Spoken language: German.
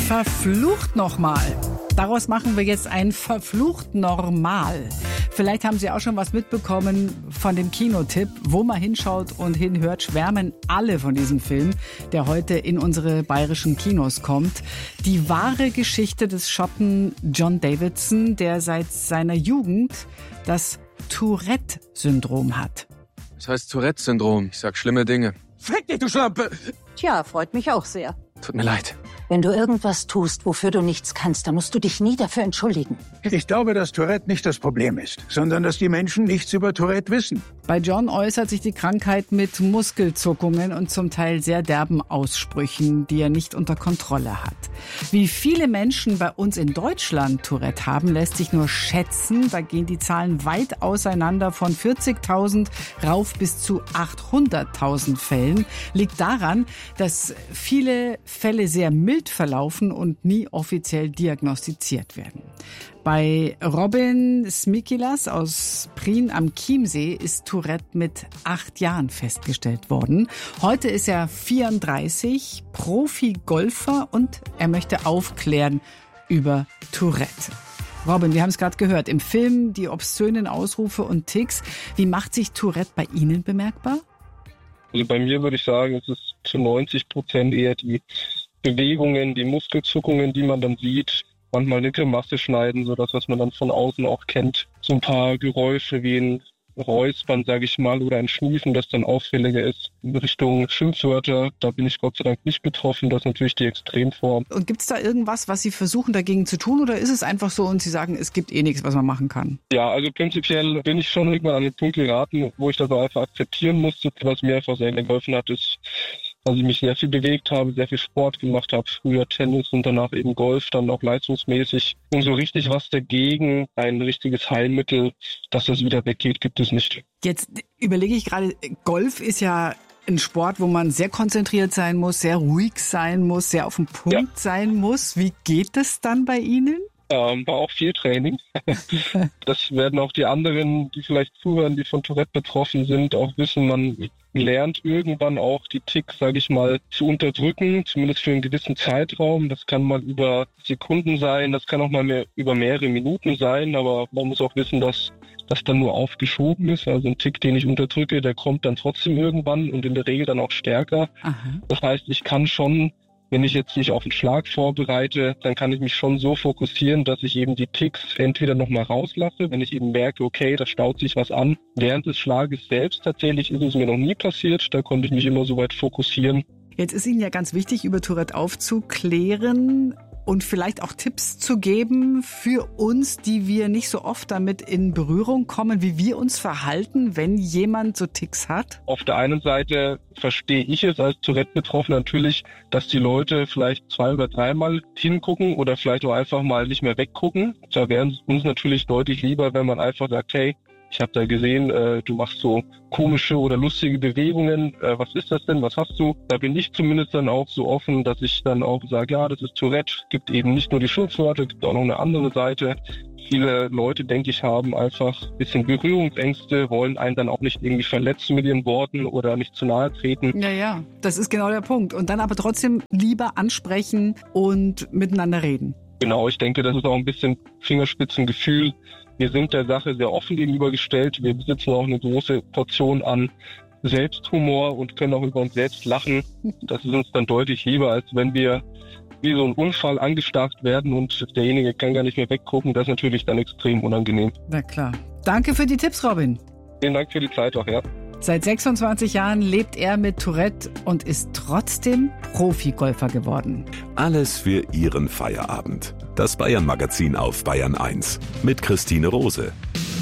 Verflucht nochmal. Daraus machen wir jetzt ein verflucht normal. Vielleicht haben Sie auch schon was mitbekommen von dem Kinotipp. Wo man hinschaut und hinhört, schwärmen alle von diesem Film, der heute in unsere bayerischen Kinos kommt. Die wahre Geschichte des Schotten John Davidson, der seit seiner Jugend das Tourette-Syndrom hat. Das heißt Tourette-Syndrom. Ich sag schlimme Dinge. Fick dich, du Schlampe! Tja, freut mich auch sehr. Tut mir leid. Wenn du irgendwas tust, wofür du nichts kannst, dann musst du dich nie dafür entschuldigen. Ich glaube, dass Tourette nicht das Problem ist, sondern dass die Menschen nichts über Tourette wissen. Bei John äußert sich die Krankheit mit Muskelzuckungen und zum Teil sehr derben Aussprüchen, die er nicht unter Kontrolle hat. Wie viele Menschen bei uns in Deutschland Tourette haben, lässt sich nur schätzen. Da gehen die Zahlen weit auseinander, von 40.000 rauf bis zu 800.000 Fällen. Liegt daran, dass viele Fälle sehr mild verlaufen und nie offiziell diagnostiziert werden. Bei Robin Smikilas aus Prien am Chiemsee ist Tourette mit 8 Jahren festgestellt worden. Heute ist er 34, Profi-Golfer und er möchte aufklären über Tourette. Robin, wir haben es gerade gehört, im Film die obszönen Ausrufe und Tics. Wie macht sich Tourette bei Ihnen bemerkbar? Also bei mir würde ich sagen, es ist zu 90% eher die Bewegungen, die Muskelzuckungen, die man dann sieht. Manchmal eine Grimasse schneiden, so das, was man dann von außen auch kennt. So ein paar Geräusche wie ein Räuspern, sage ich mal, oder ein Schniefen, das dann auffälliger ist. In Richtung Schimpfwörter, da bin ich Gott sei Dank nicht betroffen. Das ist natürlich die Extremform. Und gibt es da irgendwas, was Sie versuchen dagegen zu tun, oder ist es einfach so und Sie sagen, es gibt eh nichts, was man machen kann? Ja, also prinzipiell bin ich schon irgendwann an den Punkt geraten, wo ich das auch einfach akzeptieren musste. Was mir einfach sehr geholfen hat, ist, dass ich mich sehr viel bewegt habe, sehr viel Sport gemacht habe, früher Tennis und danach eben Golf, dann auch leistungsmäßig. Und so richtig was dagegen, ein richtiges Heilmittel, dass das wieder weggeht, gibt es nicht. Jetzt überlege ich gerade, Golf ist ja ein Sport, wo man sehr konzentriert sein muss, sehr ruhig sein muss, sehr auf den Punkt sein muss. Wie geht das dann bei Ihnen? War auch viel Training. Das werden auch die anderen, die vielleicht zuhören, die von Tourette betroffen sind, auch wissen. Man lernt irgendwann auch die Ticks, sage ich mal, zu unterdrücken, zumindest für einen gewissen Zeitraum. Das kann mal über Sekunden sein, das kann auch mal über mehrere Minuten sein, aber man muss auch wissen, dass das dann nur aufgeschoben ist. Also ein Tick, den ich unterdrücke, der kommt dann trotzdem irgendwann und in der Regel dann auch stärker. Aha. Das heißt, ich kann schon, wenn ich jetzt mich auf einen Schlag vorbereite, dann kann ich mich schon so fokussieren, dass ich eben die Ticks entweder nochmal rauslasse, wenn ich eben merke, okay, da staut sich was an. Während des Schlages selbst tatsächlich ist es mir noch nie passiert, da konnte ich mich immer so weit fokussieren. Jetzt ist Ihnen ja ganz wichtig, über Tourette aufzuklären und vielleicht auch Tipps zu geben für uns, die wir nicht so oft damit in Berührung kommen, wie wir uns verhalten, wenn jemand so Tics hat? Auf der einen Seite verstehe ich es als Tourette-Betroffener natürlich, dass die Leute vielleicht 2 oder 3 Mal hingucken oder vielleicht auch einfach mal nicht mehr weggucken. Da wäre es uns natürlich deutlich lieber, wenn man einfach sagt, hey, ich habe da gesehen, du machst so komische oder lustige Bewegungen. Was ist das denn? Was hast du? Da bin ich zumindest dann auch so offen, dass ich dann auch sage, ja, das ist Tourette. Gibt eben nicht nur die Schimpfwörter, gibt auch noch eine andere Seite. Viele Leute, denke ich, haben einfach ein bisschen Berührungsängste, wollen einen dann auch nicht irgendwie verletzen mit ihren Worten oder nicht zu nahe treten. Ja, das ist genau der Punkt. Und dann aber trotzdem lieber ansprechen und miteinander reden. Genau, ich denke, das ist auch ein bisschen Fingerspitzengefühl. Wir sind der Sache sehr offen gegenübergestellt. Wir besitzen auch eine große Portion an Selbsthumor und können auch über uns selbst lachen. Das ist uns dann deutlich lieber, als wenn wir wie so ein Unfall angestarrt werden und derjenige kann gar nicht mehr weggucken. Das ist natürlich dann extrem unangenehm. Na klar. Danke für die Tipps, Robin. Vielen Dank für die Zeit auch, ja. Seit 26 Jahren lebt er mit Tourette und ist trotzdem Profi-Golfer geworden. Alles für Ihren Feierabend. Das Bayern-Magazin auf Bayern 1 mit Christine Rose.